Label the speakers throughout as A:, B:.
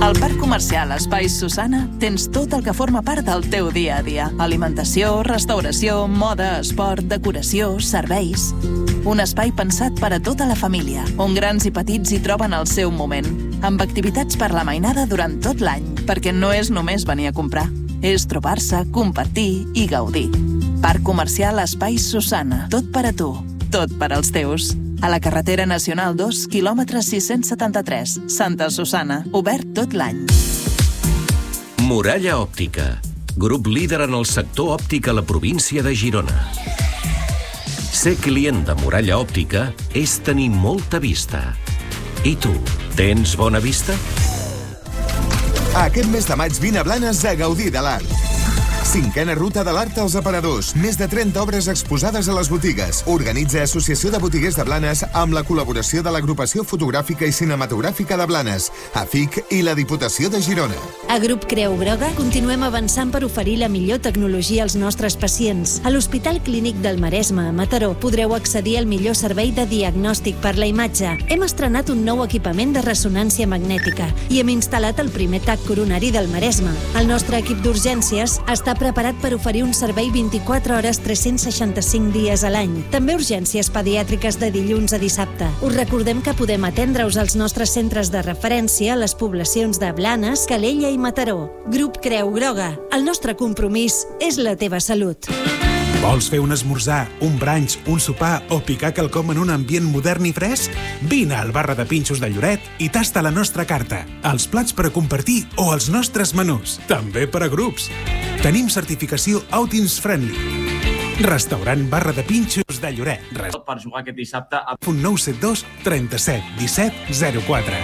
A: Al Parc Comercial Espais Susana tens tot el que forma part del teu dia a dia. Alimentació, restauració, moda, esport, decoració, serveis. Un espai pensat per a tota la família, on grans i petits hi troben el seu moment, amb activitats per la mainada durant tot l'any, perquè no és només venir a comprar, és trobar-se, compartir i gaudir. Parc Comercial Espais Susana. Tot per a tu, tot per als teus. A la carretera nacional 2, quilòmetre 673, Santa Susana, obert tot l'any.
B: Muralla Òptica, grup líder en el sector òptic a la província de Girona. Ser client de Muralla Òptica és tenir molta vista. I tu, tens bona vista?
C: Aquest mes de maig vine a Blanes a gaudir de l'art. 5a ruta de l'art als aparadors. Més de 30 obres exposades a les botigues. Organitza Associació de Botiguers de Blanes amb la col·laboració de l'Agrupació Fotogràfica i Cinematogràfica de Blanes, AFIC i la Diputació de Girona.
D: A Grup Creu Groga continuem avançant per oferir la millor tecnologia als nostres pacients. A l'Hospital Clínic del Maresme, a Mataró, podreu accedir al millor servei de diagnòstic per la imatge. Hem estrenat un nou equipament de ressonància magnètica i hem instal·lat el primer TAC coronari del Maresme. El nostre equip d'urgències està preparat per oferir un servei 24 hores 365 dies a l'any. També urgències pediàtriques de dilluns a dissabte. Us recordem que podem atendre-us als nostres centres de referència a les poblacions de Blanes, Calella i Mataró. Grup Creu Groga. El nostre compromís és la teva salut.
E: Vols fer un esmorzar, un brunch, un sopar o picar quelcom en un ambient modern i fresc? Vine al Barra de Pinxos de Lloret i tasta la nostra carta, els plats per a compartir o els nostres menús, també per a grups. Tenim certificació Outings Friendly. Restaurant Barra de Pinxos de Lloret.
F: Per jugar aquest dissabte a
E: 972 37 17 04.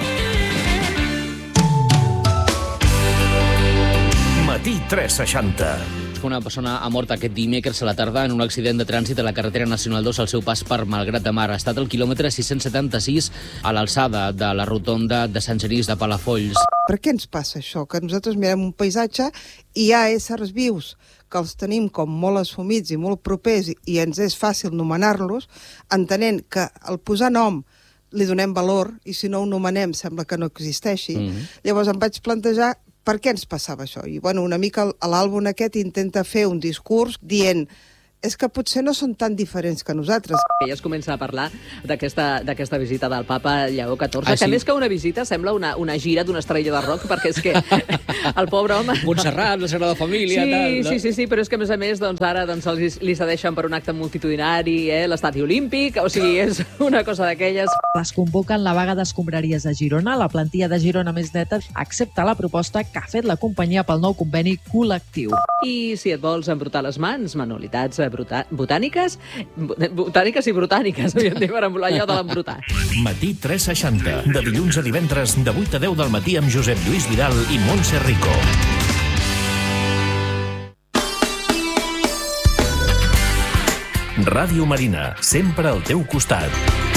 B: Matí 360.
G: Una persona ha mort aquest dimecres a la tarda en un accident de trànsit a la carretera nacional 2 al seu pas per Malgrat de Mar. Ha estat al quilòmetre 676 a l'alçada de la rotonda de Sant Genís de Palafolls.
H: Per què ens passa això? Que nosaltres mirem un paisatge i hi ha éssers vius que els tenim com molt assumits i molt propers i ens és fàcil nomenar-los, entenent que al posar nom li donem valor i si no ho nomenem sembla que no existeixi. Llavors em vaig plantejar per què ens passava això? I bueno, una mica l'àlbum aquest intenta fer un discurs dient és que potser no són tan diferents que nosaltres.
I: Ja es comença a parlar d'aquesta visita del papa Lleó XIV, que
G: sí?
I: més que una visita sembla una gira d'una estrella de rock, perquè és que el pobre home...
G: Montserrat, la Sagrada Família...
I: Sí, però és que a més ara li cedeixen per un acte multitudinari, l'estadi olímpic, o sigui, és una cosa d'aquelles.
J: Es convoquen la vaga d'escombraries a Girona. La plantilla de Girona Més Neta accepta la proposta que ha fet la companyia pel nou conveni col·lectiu.
I: I si et vols embrutar les mans, manualitats botàniques i brutàniques, havíem dit per allò de l'embrutar.
B: Matí 360, de dilluns a divendres, de 8 a 10 del matí amb Josep Lluís Vidal i Montse Rico. Ràdio Marina, sempre al teu costat.